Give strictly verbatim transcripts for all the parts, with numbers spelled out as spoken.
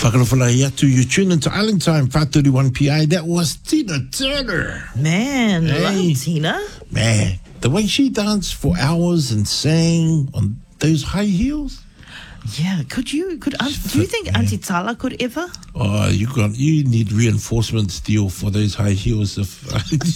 Whakarawhalahi atu, you tune into Island Time, five thirty-one P I. That was Tina Turner. Man, Hey. love Tina. Man, the way she danced for hours and sang on those high heels. Yeah, could you, could, um, do you think man. Auntie Tala could ever? Oh, you got you need reinforcement steel for those high heels. If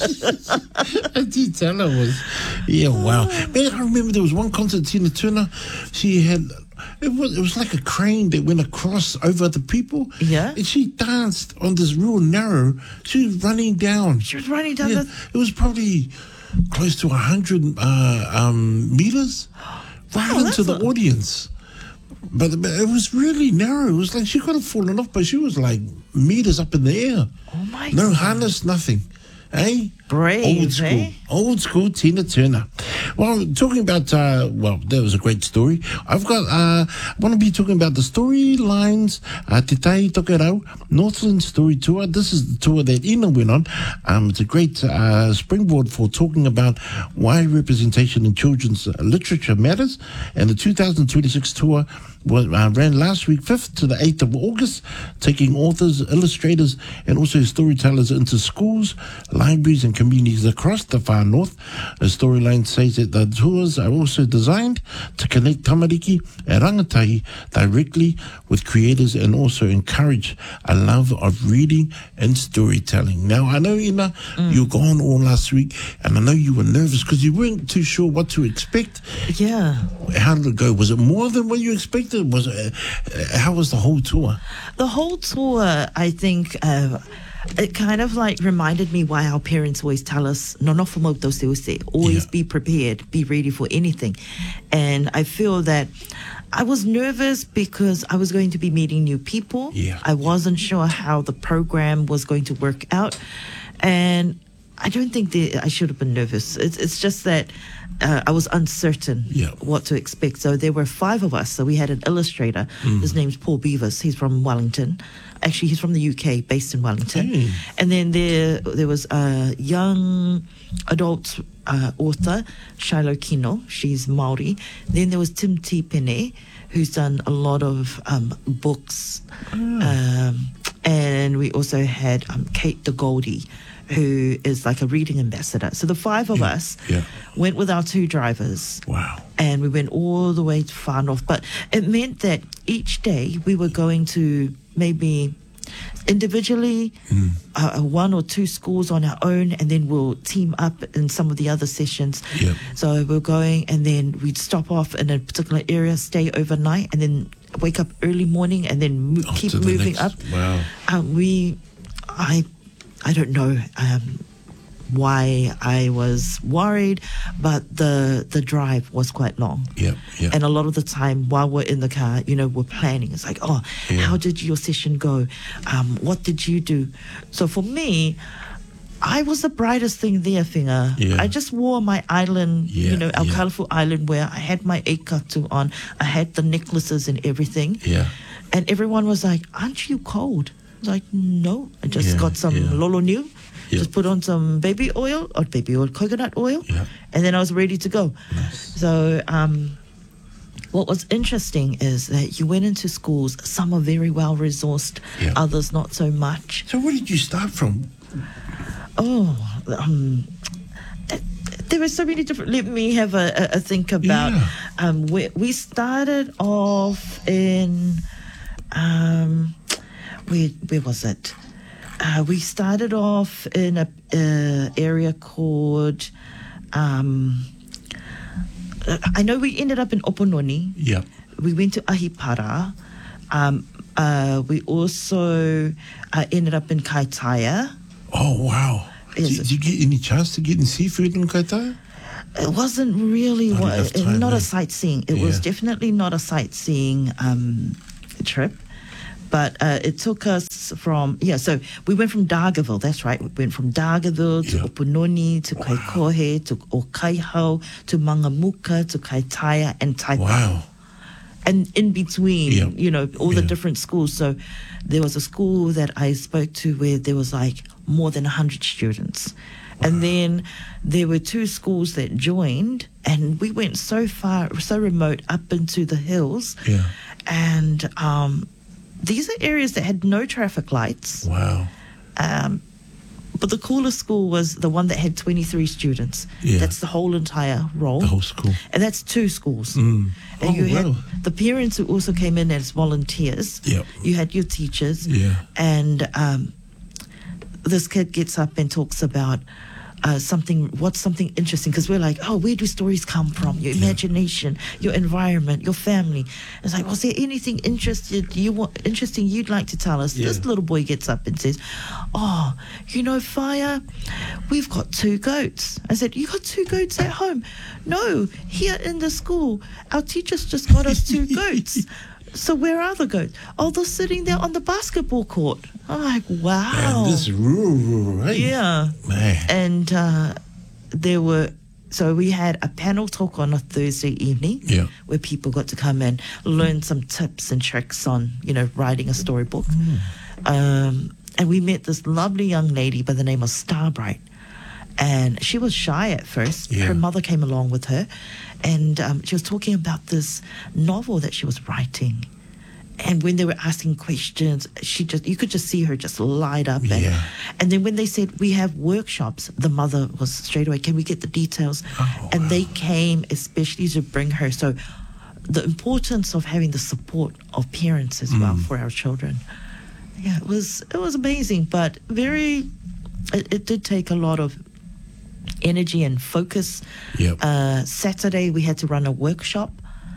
Auntie Tana was, yeah, wow. Man, I remember there was one concert, Tina Turner. She had. It was it was like a crane that went across over the people. Yeah. And she danced on this real narrow. She was running down. She was running down Yeah, the... it was probably close to a hundred uh, um, meters right Wow, into that's the a- audience. But, but it was really narrow. It was like she could have fallen off, but she was like meters up in the air. Oh my No God. harness, nothing. Eh? Brave, Old school. eh? Old school Tina Turner. Well, talking about, uh, well, that was a great story. I've got, uh, I want to be talking about the storylines, uh, Te Tai Tokerau, Northland Story Tour. This is the tour that Ina went on. Um, it's a great uh, springboard for talking about why representation in children's literature matters. And the two thousand twenty-six tour was, uh, ran last week, fifth to the eighth of August, taking authors, illustrators, and also storytellers into schools, libraries, and communities across the far north. The storyline says that the tours are also designed to connect tamariki and rangatahi directly with creators and also encourage a love of reading and storytelling. Now, I know, Ina, mm. you were gone all last week, and I know you were nervous because you weren't too sure what to expect. Yeah. How did it go? Was it more than what you expected? Was it, uh, how was the whole tour? The whole tour, I think, uh, it kind of like reminded me why our parents always tell us, no nofumoto seuse, always Yeah. be prepared, be ready for anything. And I feel that I was nervous because I was going to be meeting new people. Yeah. I wasn't sure how the program was going to work out. And I don't think that I should have been nervous. It's, it's just that uh, I was uncertain Yeah. what to expect. So there were five of us. So we had an illustrator. Mm. His name's Paul Beavis. He's from Wellington. Actually, he's from the U K, based in Wellington. Hey. And then there there was a young adult uh, author, Shiloh Kino. She's Maori. Then there was Tim T. Pene, who's done a lot of um, books. Um, and we also had um, Kate the Goldie, who is like a reading ambassador. So the five of Yeah, us yeah. went with our two drivers. Wow. And we went all the way to far north. But it meant that each day we were going to maybe individually Mm. uh, one or two schools on our own, and then we'll team up in some of the other sessions. Yep. So we're going, and then we'd stop off in a particular area, stay overnight, and then wake up early morning, and then mo- On keep to the moving next- up. Wow. Um, we, I, I don't know um, why I was worried, but the the drive was quite long. Yep, yep. And a lot of the time while we're in the car, you know, we're planning. It's like, oh, Yeah. how did your session go? Um, what did you do? So for me, I was the brightest thing there, Finger. Yeah. I just wore my island, Yeah, you know, our yeah. colourful island wear. I had my eikatu on. I had the necklaces and everything. Yeah. And everyone was like, aren't you cold? I was like, no. I just Yeah, got some yeah. lolo new. Yeah. Just put on some baby oil or baby oil, coconut oil. Yeah. And then I was ready to go. Nice. So um, what was interesting is that you went into schools. Some are very well resourced, Yeah. others not so much. So where did you start from? Oh, um, th- there were so many different. Let me have a, a, a think about. Yeah. Um, we, we started off in, um, where where was it? Uh, we started off in a uh, area called. Um, I know we ended up in Opononi. Yeah. We went to Ahipara. Um, uh, we also uh, ended up in Kaitaia. Oh, wow. Yes. Did, did you get any chance to get in seafood in Kaitaia? It wasn't really Not wa- enough uh, time, not eh? a sightseeing. It was Yeah. definitely not a sightseeing um, trip. But uh, it took us from, yeah, so we went from Dargaville, that's right. We went from Dargaville to Yeah. Opononi to Kaikohe to Okaihau to Mangamuka to Kaitaia and Taipau. Wow. And in between, Yeah. you know, all the Yeah. different schools. So there was a school that I spoke to where there was like more than one hundred students. And then there were two schools that joined, and we went so far, so remote up into the hills. Yeah. And um, these are areas that had no traffic lights. Wow. Um, but the coolest school was the one that had twenty-three students. Yeah. That's the whole entire roll. The whole school. And that's two schools. Mm. And Oh, you wow. had the parents who also came in as volunteers. Yep. You had your teachers. Yeah. And um, this kid gets up and talks about uh, something, what's something interesting? Because we're like, oh, where do stories come from? Your imagination, your environment, your family. It's like, was there anything interested you want, interesting you'd like to tell us? Yeah. This little boy gets up and says, oh, you know, Fire, we've got two goats. I said, you got two goats at home? No, here in the school, our teachers just got us two goats. So where are the goats? Oh, they're sitting there on the basketball court. I'm like, wow. And this is rural, rural, right? Yeah. Man. And uh, there were, so we had a panel talk on a Thursday evening Yeah. where people got to come and learn some tips and tricks on, you know, writing a storybook. Mm. Um, and we met this lovely young lady by the name of Starbright. And she was shy at first. Yeah. Her mother came along with her. And um, she was talking about this novel that she was writing. And when they were asking questions, she just you could just see her just light up. And, Yeah. and then when they said, we have workshops, the mother was straight away, can we get the details? Oh, and wow. they came especially to bring her. So the importance of having the support of parents as well Mm. for our children. Yeah, it was it was amazing, but very, it, it did take a lot of energy and focus. Yep. Uh, Saturday we had to run a workshop,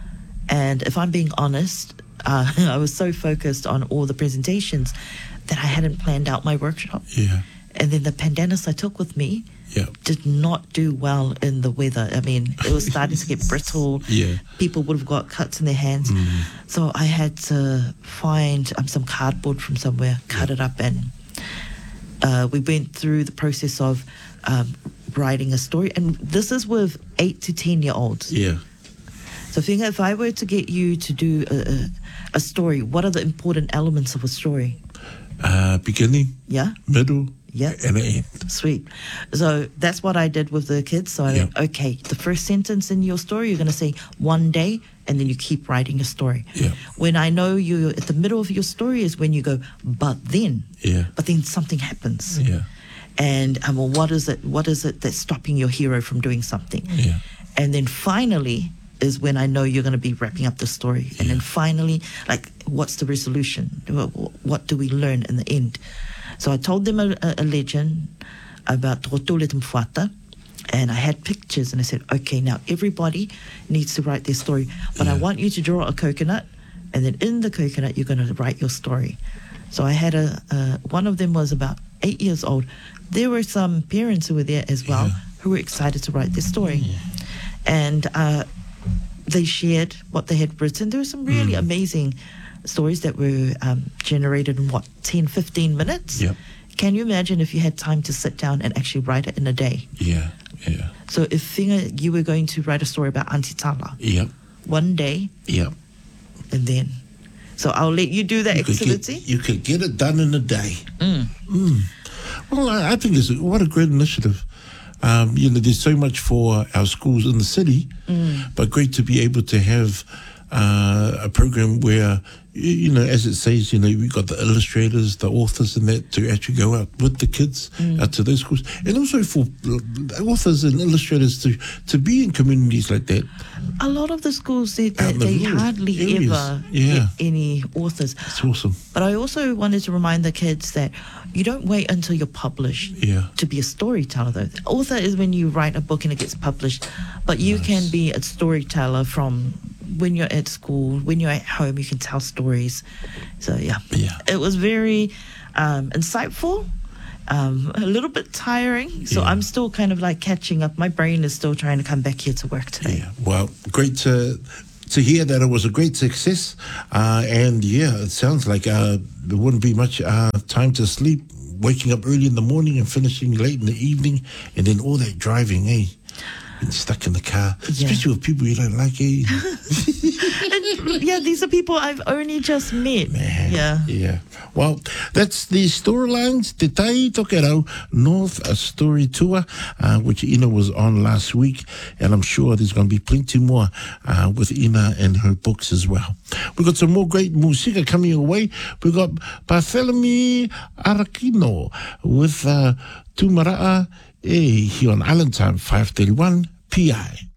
and if I'm being honest, uh, I was so focused on all the presentations that I hadn't planned out my workshop. Yeah. And then the pandanus I took with me Yep. did not do well in the weather. I mean, it was starting to get brittle. Yeah. People would have got cuts in their hands. Mm. So I had to find um, some cardboard from somewhere, cut it up, and uh, we went through the process of um, writing a story. And this is with eight to ten year olds. Yeah. So Finga, if I were to get you to do a, a, a story, what are the important elements of a story? Uh, beginning, Yeah? middle, Yeah. and the end. Sweet. So that's what I did with the kids. So I Yeah. went, okay, the first sentence in your story, you're going to say one day, and then you keep writing your story. Yeah. When I know you're at the middle of your story is when you go, but then, Yeah. but then something happens. Yeah. And um, well, what is it? What is it that's stopping your hero from doing something? Yeah. And then finally is when I know you're going to be wrapping up the story. And then finally, like, what's the resolution? What, what do we learn in the end? So I told them a, a, a legend about Totole Mfuata, and I had pictures, and I said, okay, now everybody needs to write their story, but I Yeah. want you to draw a coconut, and then in the coconut, you're going to write your story. So I had a, uh, one of them was about eight years old. There were some parents who were there as well Yeah. who were excited to write their story. And uh, they shared what they had written. There were some really amazing stories that were um, generated in what, ten, fifteen minutes? Yep. Can you imagine if you had time to sit down and actually write it in a day? Yeah. Yeah. So if Finga, you were going to write a story about Auntie Tala, Yep. one day, Yep. and then. So I'll let you do that You could, get, activity. you could get it done in a day. Mm. Mm. Well, I, I think it's what a great initiative. Um, you know, there's so much for our schools in the city, Mm. but great to be able to have uh, a program where, you, you know, as it says, you know, we've got the illustrators, the authors, and that to actually go out with the kids Mm. out to those schools, and also for authors and illustrators to to be in communities like that. A lot of the schools said Out that in the they rural hardly areas. ever Yeah. get any authors. It's awesome. But I also wanted to remind the kids that you don't wait until you're published Yeah. to be a storyteller, though. Author is when you write a book and it gets published, but you Nice. can be a storyteller from when you're at school, when you're at home, you can tell stories. So, yeah. Yeah. It was very um, insightful. Um, a little bit tiring, so Yeah. I'm still kind of like catching up. My brain is still trying to come back here to work today. Yeah, well, great to to hear that it was a great success, uh, and yeah, it sounds like uh, there wouldn't be much uh, time to sleep. Waking up early in the morning and finishing late in the evening, and then all that driving, eh? And stuck in the car, Yeah. especially with people you don't like, eh? And, yeah, these are people I've only just met. Man, Yeah. yeah. Well, that's the storylines. Te Tai Tokerau North a Story Tour, uh, which Ina was on last week, and I'm sure there's going to be plenty more uh, with Ina and her books as well. We've got some more great musica coming your way. We've got Bartholomew Arakino with uh, Tumara'a eh, here on Island Time five thirty-one P I.